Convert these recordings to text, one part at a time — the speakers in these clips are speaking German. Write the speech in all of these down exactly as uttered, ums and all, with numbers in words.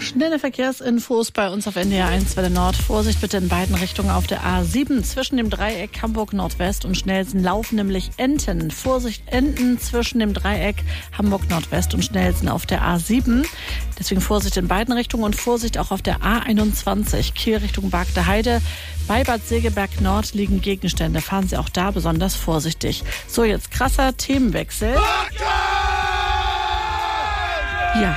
Schnelle Verkehrsinfos bei uns auf N D R eins Welle Nord. Vorsicht bitte in beiden Richtungen auf der A sieben. Zwischen dem Dreieck Hamburg Nordwest und Schnellsen laufen nämlich Enten. Vorsicht Enten zwischen dem Dreieck Hamburg Nordwest und Schnellsen auf der A sieben. Deswegen Vorsicht in beiden Richtungen und Vorsicht auch auf der A einundzwanzig. Kiel Richtung Bargter Heide. Bei Bad Segeberg Nord liegen Gegenstände. Fahren Sie auch da besonders vorsichtig. So, jetzt krasser Themenwechsel. Ja.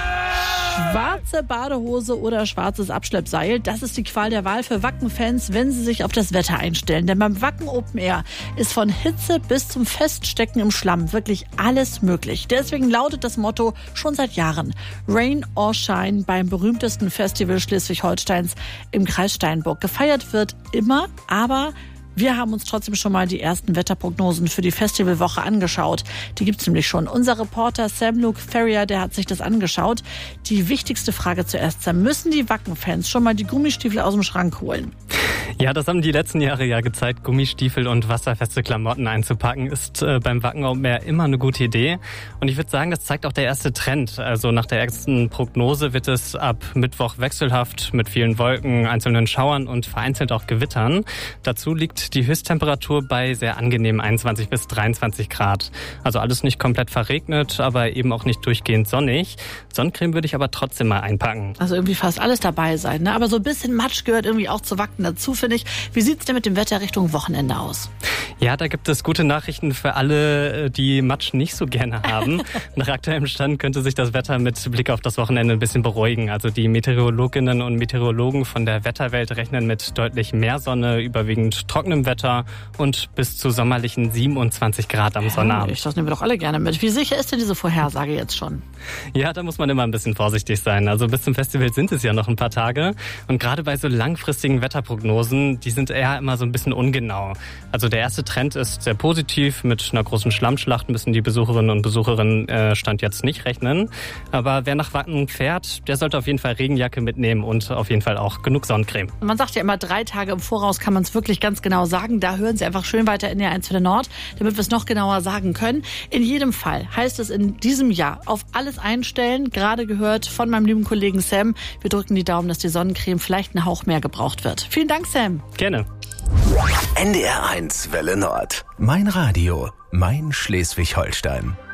Schwarze Badehose oder schwarzes Abschleppseil, das ist die Qual der Wahl für Wacken-Fans, wenn sie sich auf das Wetter einstellen. Denn beim Wacken Open Air ist von Hitze bis zum Feststecken im Schlamm wirklich alles möglich. Deswegen lautet das Motto schon seit Jahren Rain or Shine beim berühmtesten Festival Schleswig-Holsteins im Kreis Steinburg. Gefeiert wird immer, aber wir haben uns trotzdem schon mal die ersten Wetterprognosen für die Festivalwoche angeschaut. Die gibt's nämlich schon. Unser Reporter Sam Luke Ferrier, der hat sich das angeschaut. Die wichtigste Frage zuerst, Sam, müssen die Wacken-Fans schon mal die Gummistiefel aus dem Schrank holen? Ja, das haben die letzten Jahre ja gezeigt. Gummistiefel und wasserfeste Klamotten einzupacken ist äh, beim Wacken Open Air immer eine gute Idee. Und ich würde sagen, das zeigt auch der erste Trend. Also nach der ersten Prognose wird es ab Mittwoch wechselhaft mit vielen Wolken, einzelnen Schauern und vereinzelt auch Gewittern. Dazu liegt die Höchsttemperatur bei sehr angenehmen einundzwanzig bis dreiundzwanzig Grad. Also alles nicht komplett verregnet, aber eben auch nicht durchgehend sonnig. Sonnencreme würde ich aber trotzdem mal einpacken. Also irgendwie fast alles dabei sein, ne? Aber so ein bisschen Matsch gehört irgendwie auch zu Wacken dazu, finde ich. Wie sieht's denn mit dem Wetter Richtung Wochenende aus? Ja, da gibt es gute Nachrichten für alle, die Matsch nicht so gerne haben. Nach aktuellem Stand könnte sich das Wetter mit Blick auf das Wochenende ein bisschen beruhigen. Also die Meteorologinnen und Meteorologen von der Wetterwelt rechnen mit deutlich mehr Sonne, überwiegend trockenem Wetter und bis zu sommerlichen siebenundzwanzig Grad am Sonnabend. Ja, das nehmen wir doch alle gerne mit. Wie sicher ist denn diese Vorhersage jetzt schon? Ja, da muss man immer ein bisschen vorsichtig sein. Also bis zum Festival sind es ja noch ein paar Tage. Und gerade bei so langfristigen Wetterprognosen, die sind eher immer so ein bisschen ungenau. Also der erste Trend ist sehr positiv. Mit einer großen Schlammschlacht müssen die Besucherinnen und Besucherinnen äh, Stand jetzt nicht rechnen. Aber wer nach Wacken fährt, der sollte auf jeden Fall Regenjacke mitnehmen und auf jeden Fall auch genug Sonnencreme. Man sagt ja immer, drei Tage im Voraus kann man es wirklich ganz genau sagen. Da hören Sie einfach schön weiter in der eins Welle Nord, damit wir es noch genauer sagen können. In jedem Fall heißt es in diesem Jahr auf alles einstellen. Gerade gehört von meinem lieben Kollegen Sam. Wir drücken die Daumen, dass die Sonnencreme vielleicht einen Hauch mehr gebraucht wird. Vielen Dank, Sam. Gerne. N D R eins Welle Nord. Mein Radio, mein Schleswig-Holstein.